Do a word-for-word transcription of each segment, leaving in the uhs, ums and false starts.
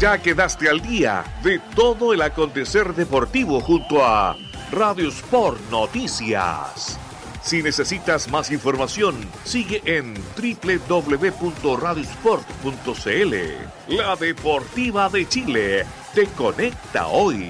Ya quedaste al día de todo el acontecer deportivo junto a Radio Sport Noticias. Si necesitas más información, sigue en doble u doble u doble u punto radio sport punto c l. La Deportiva de Chile te conecta hoy.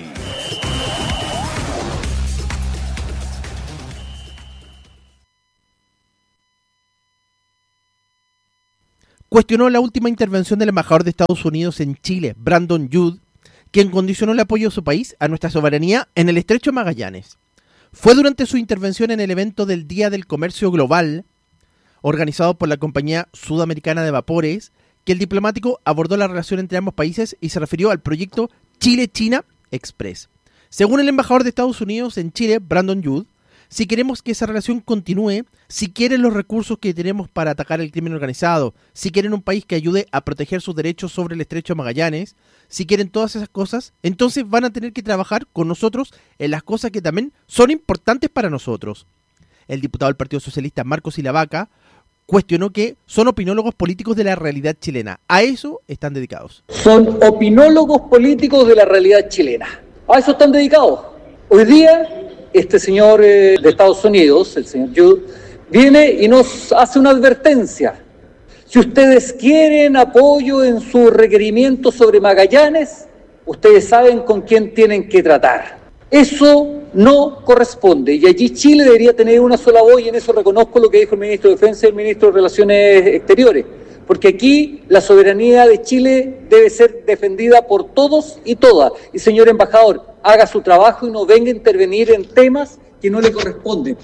Cuestionó la última intervención del embajador de Estados Unidos en Chile, Brandon Judd, quien condicionó el apoyo de su país a nuestra soberanía en el Estrecho de Magallanes. Fue durante su intervención en el evento del Día del Comercio Global, organizado por la Compañía Sudamericana de Vapores, que el diplomático abordó la relación entre ambos países y se refirió al proyecto Chile-China Express. Según el embajador de Estados Unidos en Chile, Brandon Judd, si queremos que esa relación continúe, si quieren los recursos que tenemos para atacar el crimen organizado, si quieren un país que ayude a proteger sus derechos sobre el Estrecho de Magallanes, si quieren todas esas cosas, entonces van a tener que trabajar con nosotros en las cosas que también son importantes para nosotros. El diputado del Partido Socialista, Marcos Ilavaca, cuestionó que son opinólogos políticos de la realidad chilena. A eso están dedicados. Son opinólogos políticos de la realidad chilena. A eso están dedicados. Hoy día, este señor eh, de Estados Unidos, el señor Judd, viene y nos hace una advertencia. Si ustedes quieren apoyo en su requerimiento sobre Magallanes, ustedes saben con quién tienen que tratar. Eso no corresponde y allí Chile debería tener una sola voz, y en eso reconozco lo que dijo el ministro de Defensa y el ministro de Relaciones Exteriores, porque aquí la soberanía de Chile debe ser defendida por todos y todas. Y señor embajador, haga su trabajo y no venga a intervenir en temas que no le corresponden.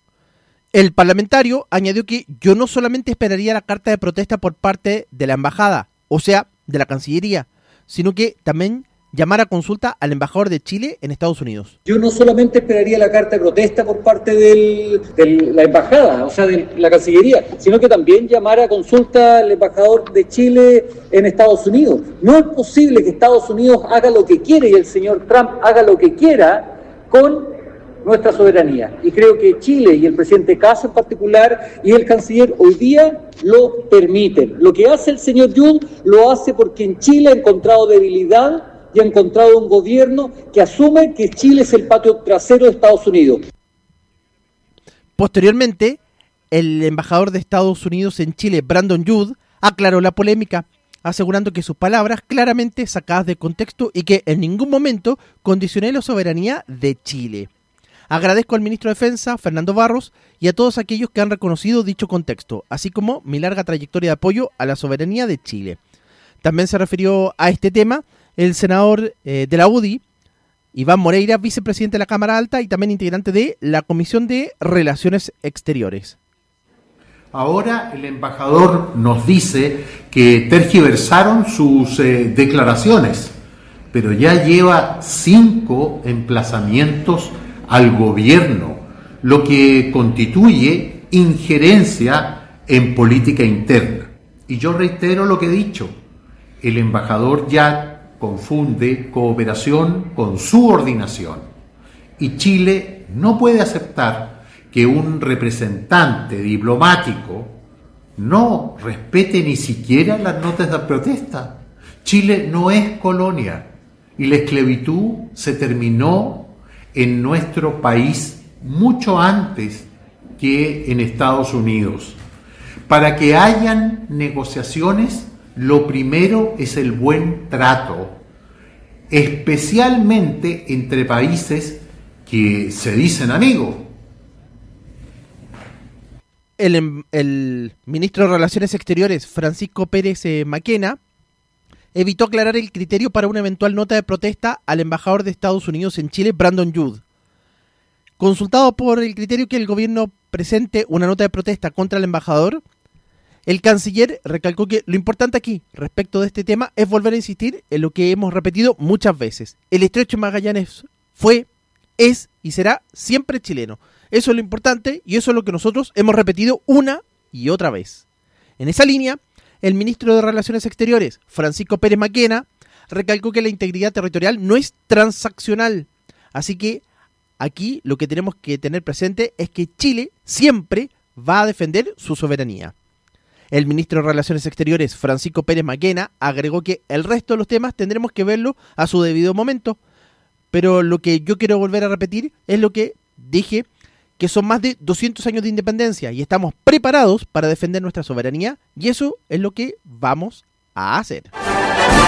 El parlamentario añadió que yo no solamente esperaría la carta de protesta por parte de la embajada, o sea, de la Cancillería, sino que también llamar a consulta al embajador de Chile en Estados Unidos. Yo no solamente esperaría la carta de protesta por parte de la embajada, o sea, de la Cancillería, sino que también llamar a consulta al embajador de Chile en Estados Unidos. No es posible que Estados Unidos haga lo que quiere y el señor Trump haga lo que quiera con nuestra soberanía. Y creo que Chile y el presidente Kast en particular y el canciller hoy día lo permiten. Lo que hace el señor Judd lo hace porque en Chile ha encontrado debilidad y ha encontrado un gobierno que asume que Chile es el patio trasero de Estados Unidos. Posteriormente, el embajador de Estados Unidos en Chile, Brandon Judd, aclaró la polémica, asegurando que sus palabras claramente sacadas de contexto y que en ningún momento condicioné la soberanía de Chile. Agradezco al ministro de Defensa, Fernando Barros, y a todos aquellos que han reconocido dicho contexto, así como mi larga trayectoria de apoyo a la soberanía de Chile. También se refirió a este tema el senador eh, de la U D I, Iván Moreira, vicepresidente de la Cámara Alta y también integrante de la Comisión de Relaciones Exteriores. Ahora el embajador nos dice que tergiversaron sus eh, declaraciones, pero ya lleva cinco emplazamientos al gobierno, lo que constituye injerencia en política interna. Y yo reitero lo que he dicho, el embajador ya confunde cooperación con subordinación, y Chile no puede aceptar que un representante diplomático no respete ni siquiera las notas de protesta. Chile no es colonia y la esclavitud se terminó en nuestro país mucho antes que en Estados Unidos. Para que hayan negociaciones, lo primero es el buen trato, especialmente entre países que se dicen amigos. El, el ministro de Relaciones Exteriores, Francisco Pérez eh, Maquena, evitó aclarar el criterio para una eventual nota de protesta al embajador de Estados Unidos en Chile, Brandon Judd. Consultado por el criterio que el gobierno presente una nota de protesta contra el embajador, el canciller recalcó que lo importante aquí, respecto de este tema, es volver a insistir en lo que hemos repetido muchas veces. El Estrecho de Magallanes fue, es y será siempre chileno. Eso es lo importante y eso es lo que nosotros hemos repetido una y otra vez. En esa línea, el ministro de Relaciones Exteriores, Francisco Pérez Maquena, recalcó que la integridad territorial no es transaccional. Así que aquí lo que tenemos que tener presente es que Chile siempre va a defender su soberanía. El ministro de Relaciones Exteriores, Francisco Pérez Maquena, agregó que el resto de los temas tendremos que verlo a su debido momento. Pero lo que yo quiero volver a repetir es lo que dije, que son más de doscientos años de independencia y estamos preparados para defender nuestra soberanía, y eso es lo que vamos a hacer.